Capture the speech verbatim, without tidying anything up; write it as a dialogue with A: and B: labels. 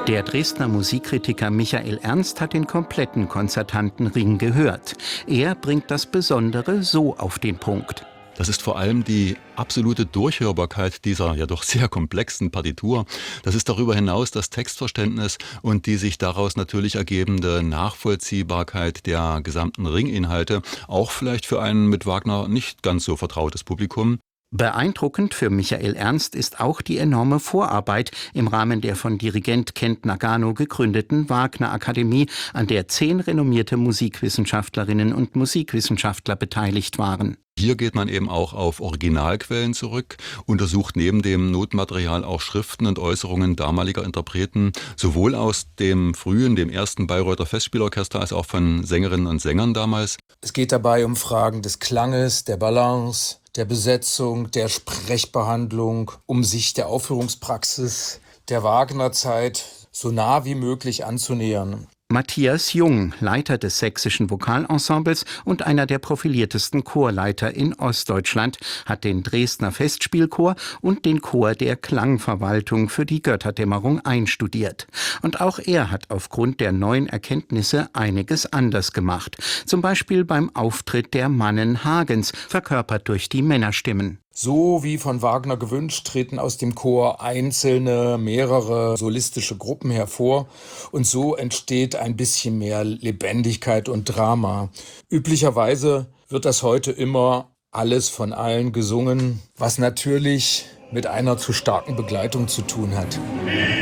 A: Der Dresdner Musikkritiker Michael Ernst hat den kompletten konzertanten Ring gehört. Er bringt das Besondere so auf den Punkt.
B: Das ist vor allem die absolute Durchhörbarkeit dieser ja doch sehr komplexen Partitur. Das ist darüber hinaus das Textverständnis und die sich daraus natürlich ergebende Nachvollziehbarkeit der gesamten Ringinhalte, auch vielleicht für ein mit Wagner nicht ganz so vertrautes Publikum.
A: Beeindruckend für Michael Ernst ist auch die enorme Vorarbeit im Rahmen der von Dirigent Kent Nagano gegründeten Wagner-Akademie, an der zehn renommierte Musikwissenschaftlerinnen und Musikwissenschaftler beteiligt waren.
B: Hier geht man eben auch auf Originalquellen zurück, untersucht neben dem Notenmaterial auch Schriften und Äußerungen damaliger Interpreten, sowohl aus dem frühen, dem ersten Bayreuther Festspielorchester, als auch von Sängerinnen und Sängern damals.
C: Es geht dabei um Fragen des Klanges, der Balance, der Besetzung, der Sprechbehandlung, um sich der Aufführungspraxis der Wagnerzeit so nah wie möglich anzunähern.
A: Matthias Jung, Leiter des Sächsischen Vokalensembles und einer der profiliertesten Chorleiter in Ostdeutschland, hat den Dresdner Festspielchor und den Chor der Klangverwaltung für die Götterdämmerung einstudiert. Und auch er hat aufgrund der neuen Erkenntnisse einiges anders gemacht. Zum Beispiel beim Auftritt der Mannen Hagens, verkörpert durch die Männerstimmen.
C: So wie von Wagner gewünscht, treten aus dem Chor einzelne, mehrere solistische Gruppen hervor und so entsteht ein bisschen mehr Lebendigkeit und Drama. Üblicherweise wird das heute immer alles von allen gesungen, was natürlich mit einer zu starken Begleitung zu tun hat.